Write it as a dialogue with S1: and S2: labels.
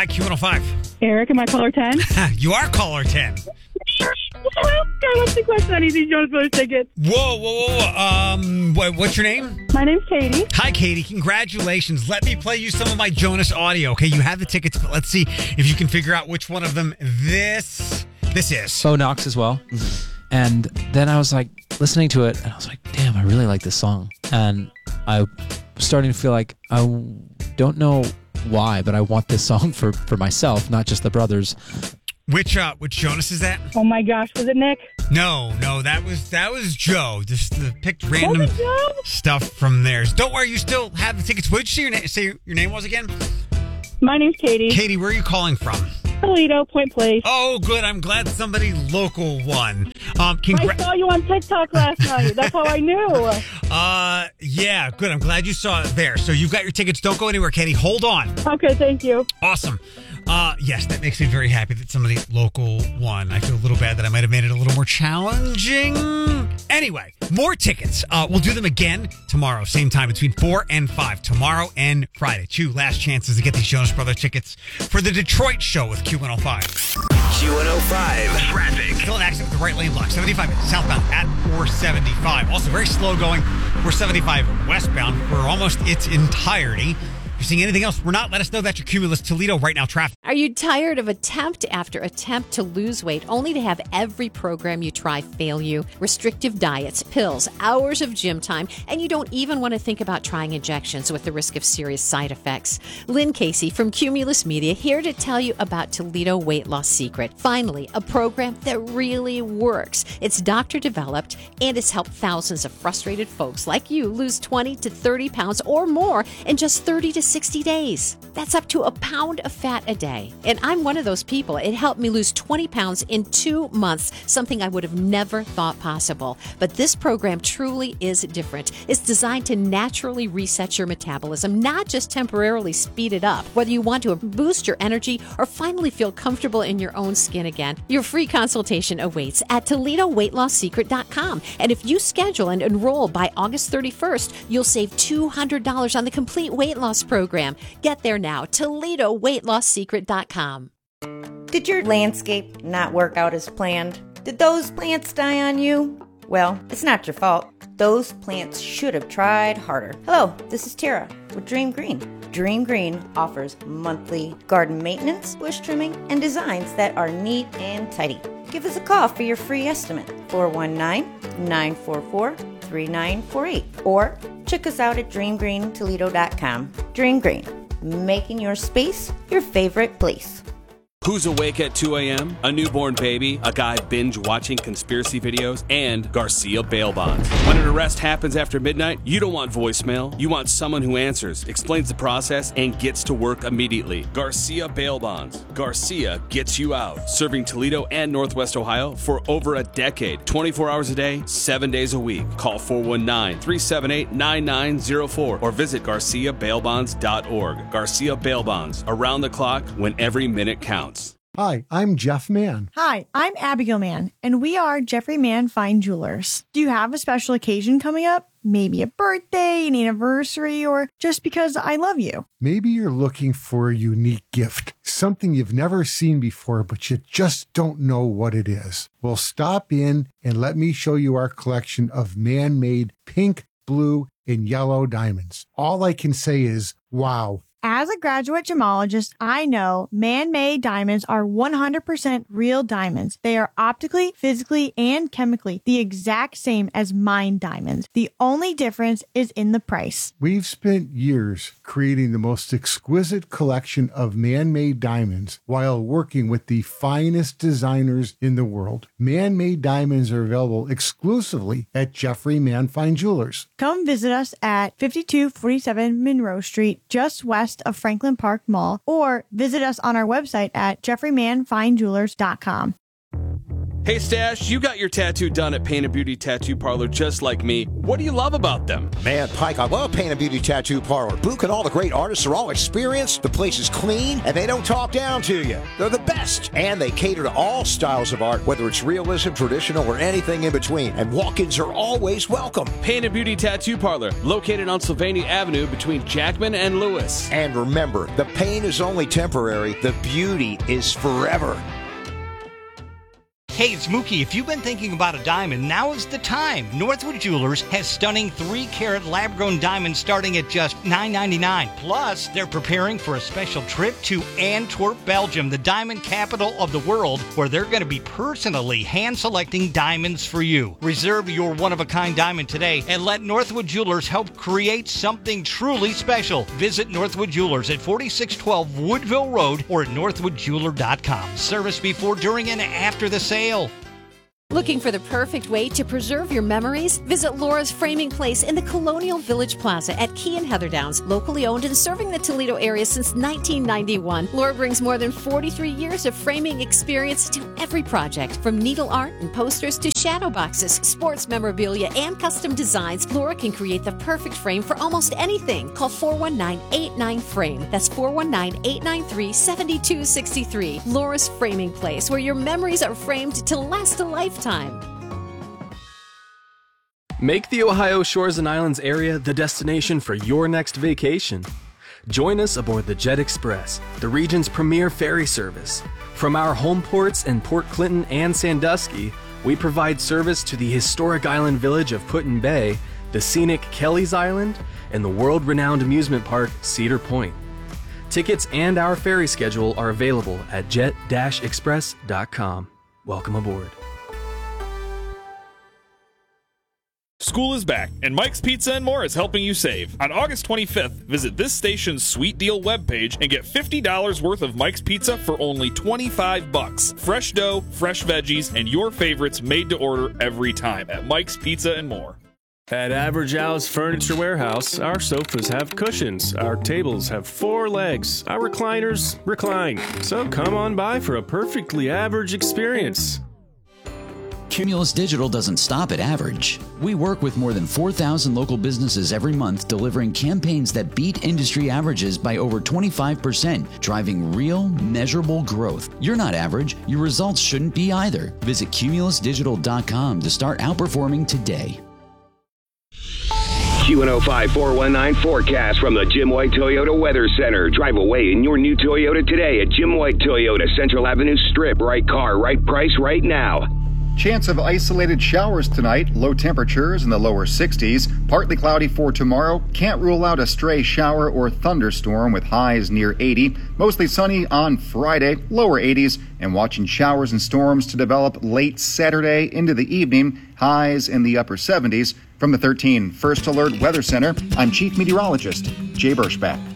S1: Hi, Q105.
S2: Eric, am I caller 10?
S1: You are caller 10.
S2: What's the question? I need these Jonas Brothers tickets.
S1: Whoa. What's your name?
S2: My name's Katie.
S1: Hi, Katie. Congratulations. Let me play you some of my Jonas audio. Okay, you have the tickets, but let's see if you can figure out which one of them this is.
S3: Bo Knox as well. And then I was like listening to it, and I was like, damn, I really like this song. And I was starting to feel like I don't know why, but I want this song for myself, not just the brothers.
S1: Which Jonas is that?
S2: Oh my gosh, was it Nick?
S1: No, that was Joe. Just picked random stuff from theirs. Don't worry, you still have the tickets. What did you say your name was again?
S2: My name's Katie.
S1: Katie, where are you calling from?
S2: Toledo, Point Place.
S1: Oh, good. I'm glad somebody local won.
S2: I saw you on TikTok last night. That's how I knew.
S1: Yeah, good. I'm glad you saw it there. So you've got your tickets. Don't go anywhere, Katie. Hold on.
S2: Okay, thank you.
S1: Awesome. Yes, that makes me very happy that somebody local won. I feel a little bad that I might have made it a little more challenging. Anyway, more tickets. We'll do them again tomorrow, same time between 4 and 5, tomorrow and Friday. 2 last chances to get these Jonas Brothers tickets for the Detroit show with Q105.
S4: Q105 traffic.
S1: Still an accident with the right lane block. 75 southbound at 475. Also very slow going. 475 westbound for almost its entirety. If you're seeing anything else, we're not. Let us know. That's your Cumulus Toledo right now traffic.
S5: Are you tired of attempt after attempt to lose weight only to have every program you try fail you? Restrictive diets, pills, hours of gym time, and you don't even want to think about trying injections with the risk of serious side effects. Lynn Casey from Cumulus Media here to tell you about Toledo Weight Loss Secret. Finally, a program that really works. It's doctor developed and it's helped thousands of frustrated folks like you lose 20 to 30 pounds or more in just 30 to 60 days. That's up to a pound of fat a day. And I'm one of those people. It helped me lose 20 pounds in 2 months, something I would have never thought possible. But this program truly is different. It's designed to naturally reset your metabolism, not just temporarily speed it up. Whether you want to boost your energy or finally feel comfortable in your own skin again, your free consultation awaits at ToledoWeightLossSecret.com. And if you schedule and enroll by August 31st, you'll save $200 on the complete weight loss program. Get there now, ToledoWeightLossSecret.com.
S6: Did your landscape not work out as planned? Did those plants die on you? Well, it's not your fault. Those plants should have tried harder. Hello, this is Tara with Dream Green. Dream Green offers monthly garden maintenance, bush trimming, and designs that are neat and tidy. Give us a call for your free estimate, 419-944-3948, or check us out at dreamgreentoledo.com. Dream Green, making your space your favorite place.
S7: Who's awake at 2 a.m.? A newborn baby, a guy binge-watching conspiracy videos, and Garcia bail bonds. When an arrest happens after midnight, you don't want voicemail. You want someone who answers, explains the process, and gets to work immediately. Garcia bail bonds. Garcia gets you out. Serving Toledo and Northwest Ohio for over a decade. 24 hours a day, 7 days a week. Call 419-378-9904 or visit GarciaBailBonds.org. Garcia Bail Bonds. Around the clock when every minute counts.
S8: Hi, I'm Jeff Mann.
S9: Hi, I'm Abigail Mann, and we are Jeffrey Mann Fine Jewelers. Do you have a special occasion coming up? Maybe a birthday, an anniversary, or just because I love you?
S8: Maybe you're looking for a unique gift, something you've never seen before, but you just don't know what it is. Well, stop in and let me show you our collection of man-made pink, blue, and yellow diamonds. All I can say is, wow.
S9: As a graduate gemologist, I know man-made diamonds are 100% real diamonds. They are optically, physically, and chemically the exact same as mined diamonds. The only difference is in the price.
S8: We've spent years creating the most exquisite collection of man-made diamonds while working with the finest designers in the world. Man-made diamonds are available exclusively at Jeffrey Mann Fine Jewelers.
S9: Come visit us at 5247 Monroe Street, just west of Franklin Park Mall, or visit us on our website at jeffreymannfinejewelers.com.
S7: Hey Stash, you got your tattoo done at Paint and Beauty Tattoo Parlor just like me. What do you love about them?
S10: Man, Pike, I love Paint and Beauty Tattoo Parlor. Book and all the great artists are all experienced. The place is clean, and they don't talk down to you. They're the best. And they cater to all styles of art, whether it's realism, traditional, or anything in between. And walk-ins are always welcome.
S7: Paint and Beauty Tattoo Parlor, located on Sylvania Avenue between Jackman and Lewis.
S10: And remember, the pain is only temporary. The beauty is forever.
S11: Hey, it's Mookie. If you've been thinking about a diamond, now is the time. Northwood Jewelers has stunning 3-carat lab-grown diamonds starting at just $9.99. Plus, they're preparing for a special trip to Antwerp, Belgium, the diamond capital of the world, where they're going to be personally hand-selecting diamonds for you. Reserve your one-of-a-kind diamond today and let Northwood Jewelers help create something truly special. Visit Northwood Jewelers at 4612 Woodville Road or at northwoodjeweler.com. Service before, during, and after the sale.
S5: Looking for the perfect way to preserve your memories? Visit Laura's Framing Place in the Colonial Village Plaza at Key and Heatherdowns. Locally owned and serving the Toledo area since 1991, Laura brings more than 43 years of framing experience to every project. From needle art and posters to shadow boxes, sports memorabilia, and custom designs, Laura can create the perfect frame for almost anything. Call 419-89-FRAME. That's 419-893-7263. Laura's Framing Place, where your memories are framed to last a lifetime.
S12: Make the Ohio Shores and Islands area the destination for your next vacation. Join us aboard the Jet Express, the region's premier ferry service. From our home ports in Port Clinton and Sandusky, we provide service to the historic island village of Put in Bay, the scenic Kelly's Island, and the world-renowned amusement park Cedar Point. Tickets and our ferry schedule are available at jet-express.com. Welcome aboard.
S13: School is back, and Mike's Pizza and More is helping you save. On August 25th, visit this station's Sweet Deal webpage and get $50 worth of Mike's Pizza for only $25. Fresh dough, fresh veggies, and your favorites made to order every time at Mike's Pizza and More.
S14: At Average Al's Furniture Warehouse, our sofas have cushions, our tables have 4 legs, our recliners recline. So come on by for a perfectly average experience.
S15: Cumulus Digital doesn't stop at average. We work with more than 4,000 local businesses every month, delivering campaigns that beat industry averages by over 25%, driving real, measurable growth. You're not average. Your results shouldn't be either. Visit cumulusdigital.com to start outperforming today.
S4: Q105 419 forecast from the Jim White Toyota Weather Center. Drive away in your new Toyota today at Jim White Toyota, Central Avenue Strip. Right car, right price, right now.
S16: Chance of isolated showers tonight, low temperatures in the lower 60s. Partly cloudy for tomorrow. Can't rule out a stray shower or thunderstorm with highs near 80. Mostly sunny on Friday, lower 80s. And watching showers and storms to develop late Saturday into the evening. Highs in the upper 70s. From the 13 First Alert Weather Center, I'm Chief Meteorologist Jay Burschback.